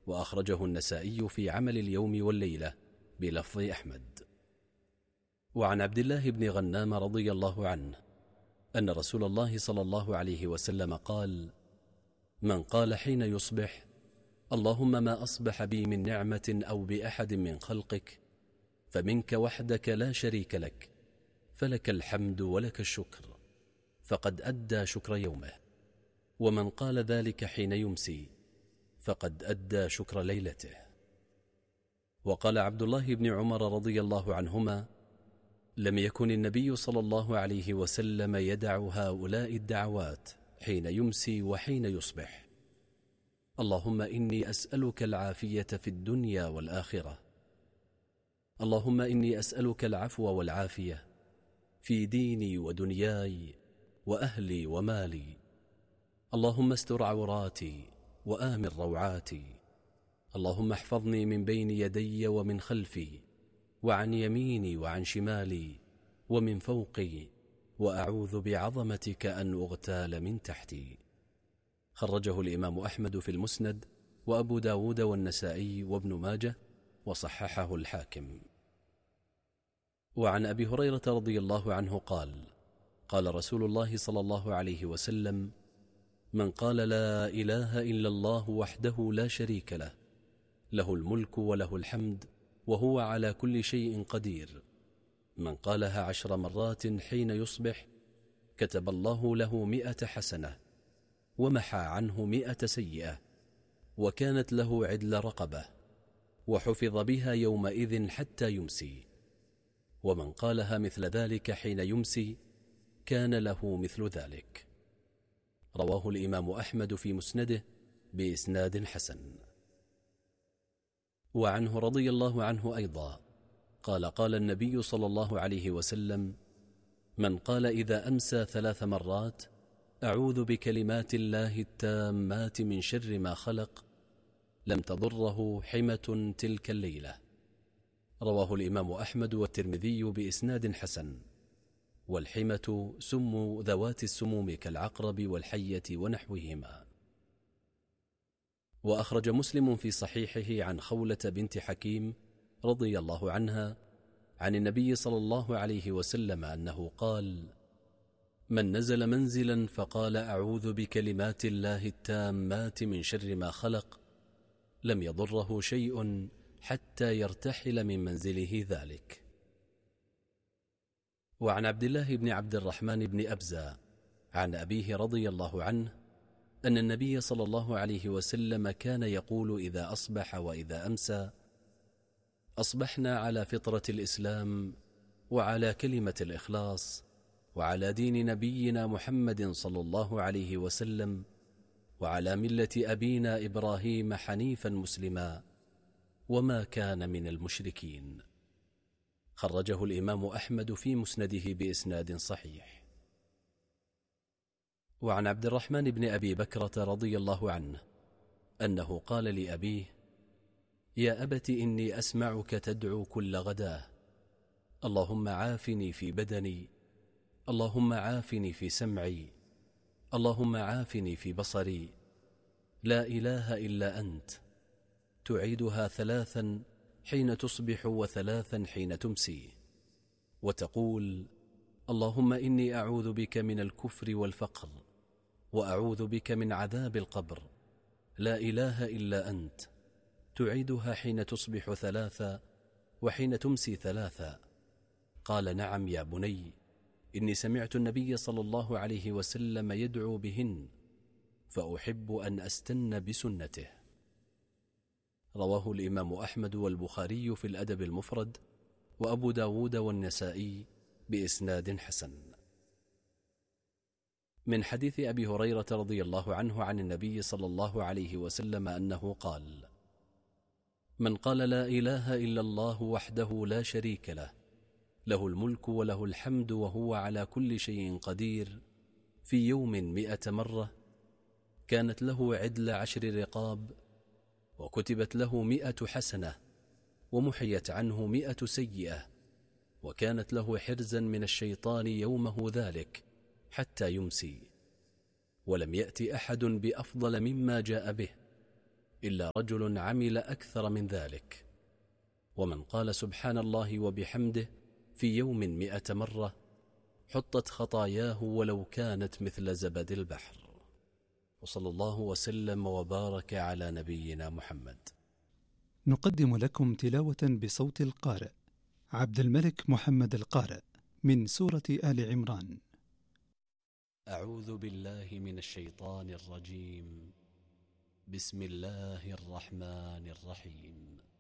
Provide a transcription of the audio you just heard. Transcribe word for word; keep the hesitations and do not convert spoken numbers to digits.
وأخرجه النسائي في عمل اليوم والليلة بلفظ أحمد. وعن عبد الله بن غنام رضي الله عنه أن رسول الله صلى الله عليه وسلم قال: من قال حين يصبح: اللهم ما أصبح بي من نعمة أو بأحد من خلقك فمنك وحدك لا شريك لك، فلك الحمد ولك الشكر، فقد أدى شكر يومه. ومن قال ذلك حين يمسي فقد أدى شكر ليلته. وقال عبد الله بن عمر رضي الله عنهما: لم يكن النبي صلى الله عليه وسلم يدع هؤلاء الدعوات حين يمسي وحين يصبح: اللهم إني أسألك العافية في الدنيا والآخرة، اللهم إني أسألك العفو والعافية في ديني ودنياي وأهلي ومالي، اللهم استر عوراتي وآمن روعاتي، اللهم احفظني من بين يدي ومن خلفي وعن يميني وعن شمالي ومن فوقي، وأعوذ بعظمتك أن أغتال من تحتي. خرجه الإمام أحمد في المسند، وأبو داود والنسائي وابن ماجه، وصححه الحاكم. وعن أبي هريرة رضي الله عنه قال: قال رسول الله صلى الله عليه وسلم: من قال لا إله إلا الله وحده لا شريك له، له الملك وله الحمد وهو على كل شيء قدير، من قالها عشر مرات حين يصبح كتب الله له مئة حسنة ومحى عنه مئة سيئة، وكانت له عدل رقبة، وحفظ بها يومئذ حتى يمسي. ومن قالها مثل ذلك حين يمسي كان له مثل ذلك. رواه الإمام أحمد في مسنده بإسناد حسن. وعنه رضي الله عنه أيضا قال: قال النبي صلى الله عليه وسلم: من قال إذا أمسى ثلاث مرات: أعوذ بكلمات الله التامات من شر ما خلق، لم تضره حمة تلك الليلة. رواه الإمام أحمد والترمذي بإسناد حسن. والحمة سم ذوات السموم كالعقرب والحية ونحوهما. وأخرج مسلم في صحيحه عن خولة بنت حكيم رضي الله عنها عن النبي صلى الله عليه وسلم أنه قال: من نزل منزلا فقال: أعوذ بكلمات الله التامات من شر ما خلق، لم يضره شيء حتى يرتحل من منزله ذلك. وعن عبد الله بن عبد الرحمن بن أبزة عن أبيه رضي الله عنه أن النبي صلى الله عليه وسلم كان يقول إذا أصبح وإذا أمسى: أصبحنا على فطرة الإسلام وعلى كلمة الإخلاص وعلى دين نبينا محمد صلى الله عليه وسلم وعلى ملة أبينا إبراهيم حنيفا مسلما وما كان من المشركين. خرجه الإمام أحمد في مسنده بإسناد صحيح. وعن عبد الرحمن بن أبي بكرة رضي الله عنه أنه قال لأبيه: يا أبت إني أسمعك تدعو كل غداه: اللهم عافني في بدني، اللهم عافني في سمعي، اللهم عافني في بصري، لا إله إلا أنت. تعيدها ثلاثا حين تصبح وثلاثا حين تمسي، وتقول: اللهم إني أعوذ بك من الكفر والفقر، وأعوذ بك من عذاب القبر، لا إله إلا أنت. تعيدها حين تصبح ثلاثا وحين تمسي ثلاثا. قال: نعم يا بني، إني سمعت النبي صلى الله عليه وسلم يدعو بهن، فأحب أن أستن بسنته. رواه الإمام أحمد والبخاري في الأدب المفرد، وأبو داود والنسائي بإسناد حسن. من حديث أبي هريرة رضي الله عنه عن النبي صلى الله عليه وسلم أنه قال: من قال لا إله إلا الله وحده لا شريك له، له الملك وله الحمد وهو على كل شيء قدير، في يوم مئة مرة، كانت له عدل عشر رقاب، وكتبت له مئة حسنة، ومحيت عنه مئة سيئة، وكانت له حرزا من الشيطان يومه ذلك حتى يمسي. ولم يأت أحد بأفضل مما جاء به إلا رجل عمل أكثر من ذلك. ومن قال سبحان الله وبحمده في يوم مئة مرة حطت خطاياه ولو كانت مثل زبد البحر. وصلى الله وسلم وبارك على نبينا محمد. نقدم لكم تلاوة بصوت القارئ عبد الملك محمد القارئ من سورة آل عمران. أعوذ بالله من الشيطان الرجيم. بسم الله الرحمن الرحيم.